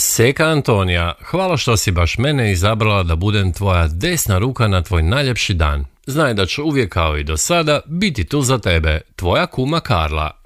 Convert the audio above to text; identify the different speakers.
Speaker 1: Seka Antonija, hvala što si baš mene izabrala da budem tvoja desna ruka na tvoj najljepši dan. Znaj da ću uvijek kao i do sada biti tu za tebe, tvoja kuma Karla.